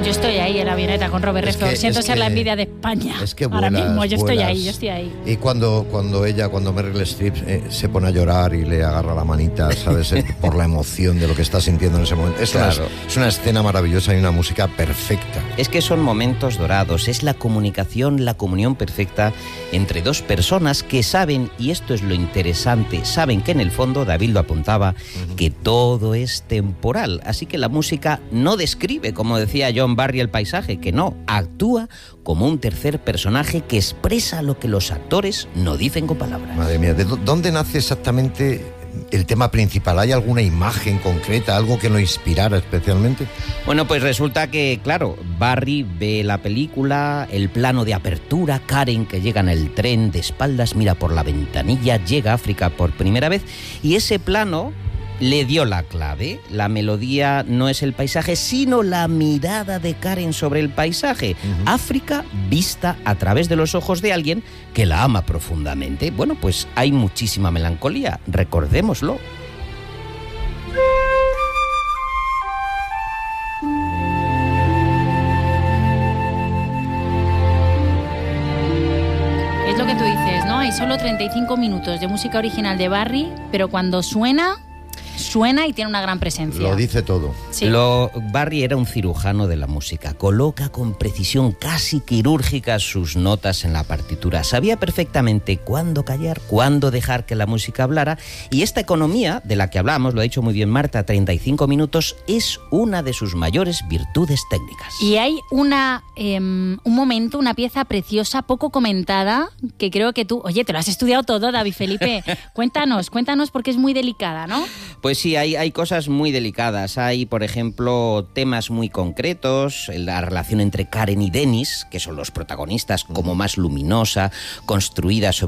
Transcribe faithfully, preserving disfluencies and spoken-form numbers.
Yo estoy ahí en la avioneta con Robert Redford. Siento ser que, la envidia de España. Es que vuelas, ahora mismo, yo vuelas. estoy ahí, yo estoy ahí. Y cuando, cuando ella, cuando Meryl Streep eh, se pone a llorar y le agarra la manita, ¿sabes? Por la emoción de lo que está sintiendo en ese momento. Es, claro. una, es una escena maravillosa y una música perfecta. Es que son momentos dorados, es la comunicación, la comunión perfecta entre dos personas que saben, y esto es lo interesante, saben que en el fondo, David lo apuntaba, uh-huh. que todo es temporal. Así que la música no describe, como decía John Barry, el paisaje, que no, actúa como un tercer personaje que expresa lo que los actores no dicen con palabras. Madre mía, ¿de dónde nace exactamente el tema principal? ¿Hay alguna imagen concreta, algo que lo inspirara especialmente? Bueno, pues resulta que, claro, Barry ve la película, el plano de apertura, Karen que llega en el tren de espaldas, mira por la ventanilla, llega a África por primera vez, y ese plano le dio la clave. La melodía no es el paisaje, sino la mirada de Karen sobre el paisaje. Uh-huh. África vista a través de los ojos de alguien que la ama profundamente. Bueno, pues hay muchísima melancolía, recordémoslo. Es lo que tú dices, ¿no? Hay solo treinta y cinco minutos de música original de Barry, pero cuando suena... Suena y tiene una gran presencia. Lo dice todo. Sí. Lo, Barry era un cirujano de la música. Coloca con precisión casi quirúrgica sus notas en la partitura. Sabía perfectamente cuándo callar, cuándo dejar que la música hablara. Y esta economía de la que hablamos, lo ha dicho muy bien Marta, treinta y cinco minutos, es una de sus mayores virtudes técnicas. Y hay una, eh, un momento, una pieza preciosa, poco comentada, que creo que tú... Oye, te lo has estudiado todo, David Felipe. Cuéntanos, cuéntanos porque es muy delicada, ¿no? Pues sí, hay, hay cosas muy delicadas. Hay, por ejemplo, temas muy concretos, la relación entre Karen y Dennis, que son los protagonistas, como más luminosa, construida sobre